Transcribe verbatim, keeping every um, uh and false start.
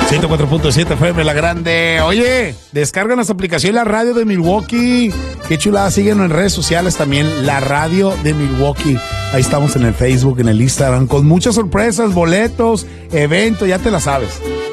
ciento cuatro punto siete F M La Grande. Oye, descargan nuestra aplicación La Radio de Milwaukee. Qué chulada, síguenos en redes sociales también, La Radio de Milwaukee. Ahí estamos en el Facebook, en el Instagram, con muchas sorpresas, boletos, eventos, ya te la sabes.